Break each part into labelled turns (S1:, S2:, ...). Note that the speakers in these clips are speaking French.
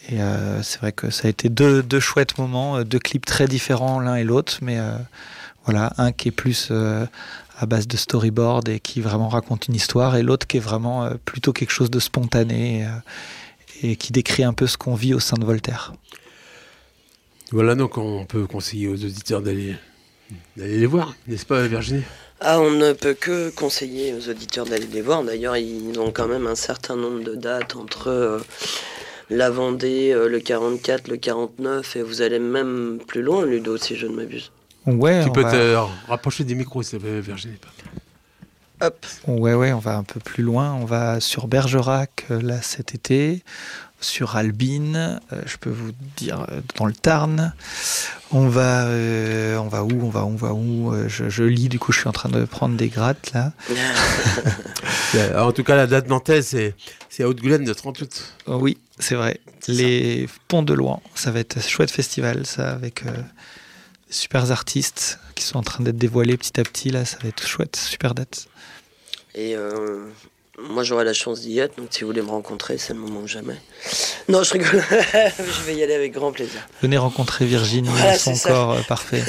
S1: Et c'est vrai que ça a été deux chouettes moments, deux clips très différents l'un et l'autre, mais voilà, un qui est plus à base de storyboard et qui vraiment raconte une histoire, et l'autre qui est vraiment plutôt quelque chose de spontané et qui décrit un peu ce qu'on vit au sein de Voltaire.
S2: Voilà, donc on peut conseiller aux auditeurs d'aller les voir, n'est-ce pas Virginie ?
S3: Ah, on ne peut que conseiller aux auditeurs d'aller les voir. D'ailleurs, ils ont quand même un certain nombre de dates entre la Vendée, le 44, le 49, et vous allez même plus loin, Ludo, si je ne m'abuse.
S1: Ouais,
S2: tu peux te rapprocher des micros, s'il te plaît, Virginie.
S3: Hop.
S1: Ouais, on va un peu plus loin. On va sur Bergerac, là, cet été. Sur Albine, je peux vous dire, dans le Tarn. On va où je lis, du coup, je suis en train de prendre des grattes, là.
S2: En tout cas, la date nantaise, c'est à Haute-Goulaine de 30 août.
S1: Oui, c'est vrai. Les Ponts de Loing, ça va être un chouette festival, ça, avec des super artistes qui sont en train d'être dévoilés petit à petit, là, ça va être chouette, super date.
S3: Et moi, j'aurai la chance d'y être, donc si vous voulez me rencontrer, c'est le moment ou jamais. Non, je rigole, je vais y aller avec grand plaisir.
S1: Venez rencontrer Virginie, voilà, son corps parfait.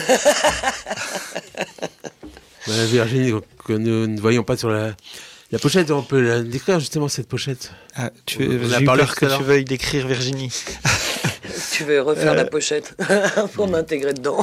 S2: Voilà, Virginie, que nous ne voyons pas sur la pochette, on peut la décrire justement, cette pochette.
S1: Ah, j'ai eu peur que tu veuilles décrire Virginie.
S3: Tu veux refaire la pochette pour m'intégrer dedans.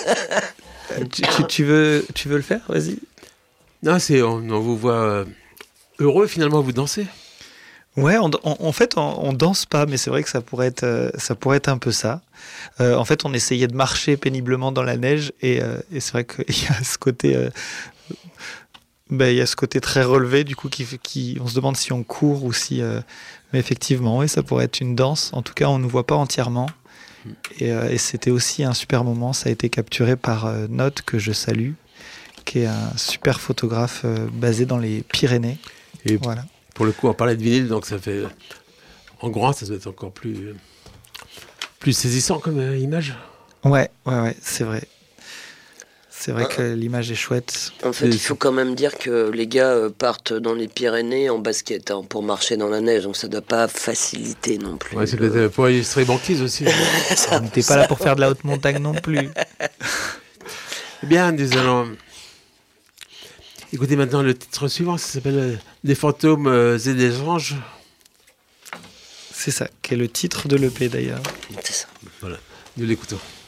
S1: tu veux le faire, vas-y.
S2: Non, on vous voit heureux finalement, vous dansez.
S1: Ouais, en fait, on danse pas, mais c'est vrai que ça pourrait être un peu ça. En fait, on essayait de marcher péniblement dans la neige, et c'est vrai qu'il y a ce côté, il y a ce côté très relevé, du coup, qui on se demande si on court ou si. Mais effectivement, oui, ça pourrait être une danse. En tout cas, on nous voit pas entièrement. Et c'était aussi un super moment. Ça a été capturé par Note, que je salue, qui est un super photographe basé dans les Pyrénées.
S2: Et
S1: voilà.
S2: Pour le coup, on parlait de vinyle, donc ça fait... En grand, ça doit être encore plus saisissant comme image.
S1: Ouais, c'est vrai. C'est vrai que l'image est chouette.
S3: En fait, il faut quand même dire que les gars partent dans les Pyrénées en basket pour marcher dans la neige, donc ça ne doit pas faciliter non plus.
S2: Ouais, c'est peut-être pour illustrer banquise aussi.
S1: On n'était pas là pour faire de la haute montagne non plus.
S2: Eh bien, nous allons écoutez maintenant le titre suivant, ça s'appelle Des fantômes et des anges.
S1: C'est ça, qui est le titre de l'EP d'ailleurs.
S3: C'est ça.
S2: Voilà, nous l'écoutons.